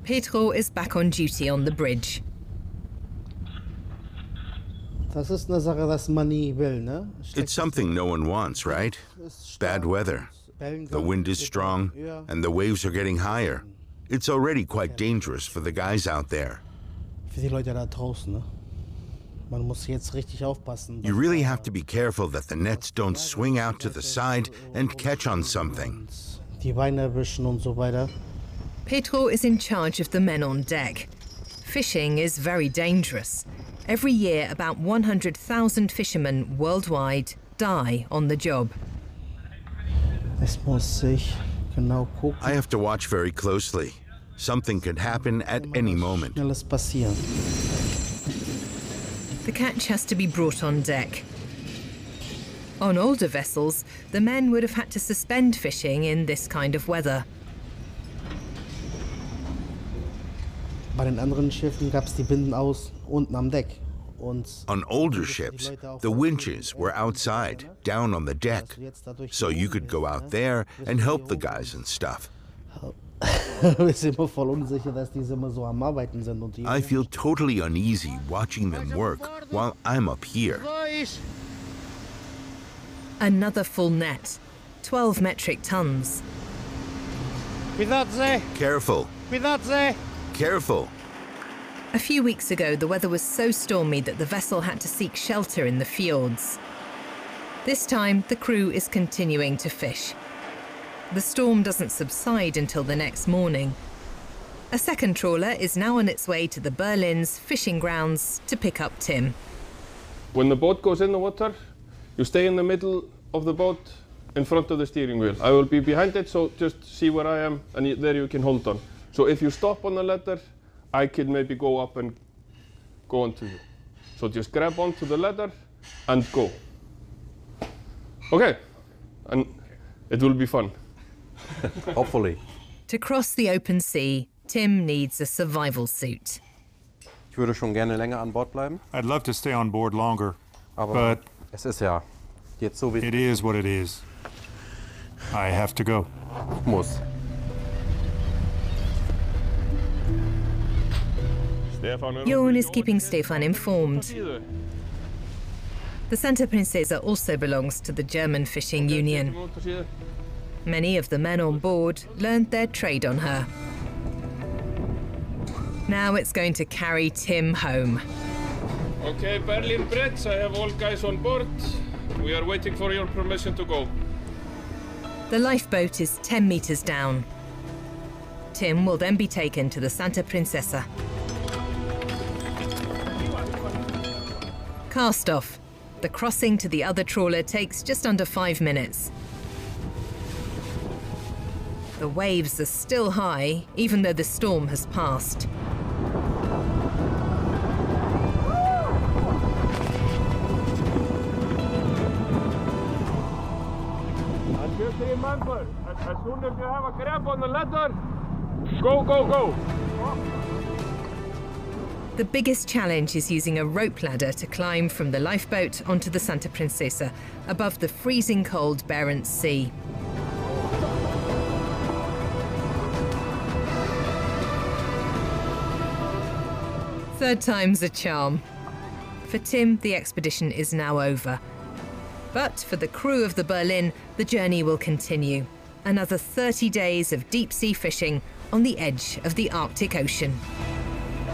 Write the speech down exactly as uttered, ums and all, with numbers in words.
Pedro is back on duty on the bridge. It's something no one wants, right? Bad weather. The wind is strong, and the waves are getting higher. It's already quite dangerous for the guys out there. You really have to be careful that the nets don't swing out to the side and catch on something. Pedro is in charge of the men on deck. Fishing is very dangerous. Every year, about one hundred thousand fishermen worldwide die on the job. I have to watch very closely. Something could happen at any moment. The catch has to be brought on deck. On older vessels, the men would have had to suspend fishing in this kind of weather. On older ships, the winches were outside, down on the deck, so you could go out there and help the guys and stuff. I feel totally uneasy watching them work while I'm up here. Another full net, twelve metric tons. Careful. Careful. A few weeks ago, the weather was so stormy that the vessel had to seek shelter in the fjords. This time, the crew is continuing to fish. The storm doesn't subside until the next morning. A second trawler is now on its way to the Berlin's fishing grounds to pick up Tim. When the boat goes in the water, you stay in the middle of the boat in front of the steering wheel. I will be behind it, so just see where I am, and there you can hold on. So if you stop on the ladder, I could maybe go up and go onto you. So just grab onto the ladder and go. Okay, and it will be fun. Hopefully. To cross the open sea, Tim needs a survival suit. Ich würde schon gerne länger an Bord bleiben. I'd love to stay on board longer, Aber but es ist ja jetzt so wie it is what it is. I have to go. Muss. Jon is keeping Stefan informed. The Santa Princesa also belongs to the German Fishing Union. Many of the men on board learned their trade on her. Now it's going to carry Tim home. Okay, Berlin Bridge, I have all guys on board. We are waiting for your permission to go. The lifeboat is ten meters down. Tim will then be taken to the Santa Princesa. Cast off. The crossing to the other trawler takes just under five minutes. The waves are still high, even though the storm has passed. And just remember, as, as soon as you have a grab on the ladder, go, go, go. The biggest challenge is using a rope ladder to climb from the lifeboat onto the Santa Princesa, above the freezing cold Barents Sea. Third time's a charm. For Tim, the expedition is now over. But for the crew of the Berlin, the journey will continue. Another thirty days of deep-sea fishing on the edge of the Arctic Ocean.